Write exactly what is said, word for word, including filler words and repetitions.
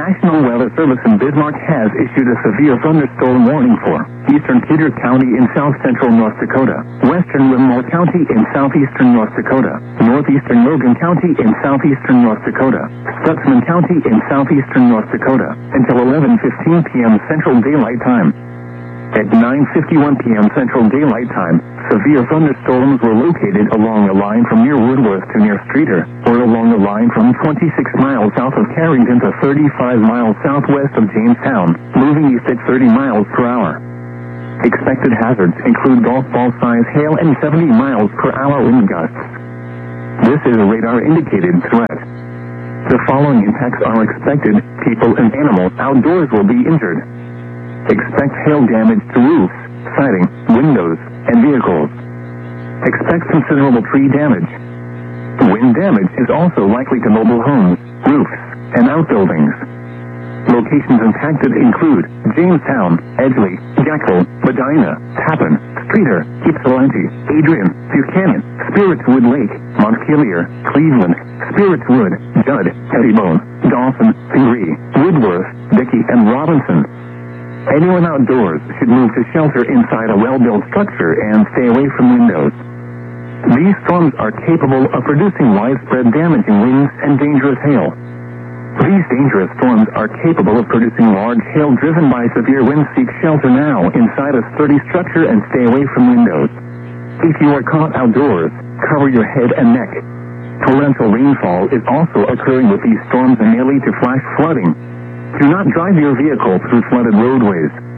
National Weather Service in Bismarck has issued a severe thunderstorm warning for eastern Kidder County in south-central North Dakota, western Winmore County in southeastern North Dakota, northeastern Logan County in southeastern North Dakota, Stutzman County in southeastern North Dakota, until eleven fifteen p.m. Central Daylight Time. At nine fifty-one p.m. Central Daylight Time, severe thunderstorms were located along a line from near Woodworth to near Streeter, or along a line from twenty-six miles south of Carrington to thirty-five miles southwest of Jamestown, moving east at thirty miles per hour. Expected hazards include golf ball-size hail and seventy miles per hour wind gusts. This is a radar-indicated threat. The following impacts are expected: people and animals outdoors will be injured. Expect hail damage to roofs, siding, windows, and vehicles. Expect considerable tree damage. Wind damage is also likely to mobile homes, roofs, and outbuildings. Locations impacted include Jamestown, Edgley, Jackal, Medina, Tappan, Streeter, Ypsilanti, Adrian, Buchanan, Spiritswood Lake, Montpelier, Cleveland, Spiritswood, Judd, Pettibone, Dawson, Pingree, Woodworth, Dickey, and Robinson. Anyone outdoors should move to shelter inside a well-built structure and stay away from windows. These storms are capable of producing widespread damaging winds and dangerous hail. These dangerous storms are capable of producing large hail driven by severe winds. Seek shelter now inside a sturdy structure and stay away from windows. If you are caught outdoors, cover your head and neck. Torrential rainfall is also occurring with these storms and may lead to flash flooding. Do not drive your vehicle through flooded roadways.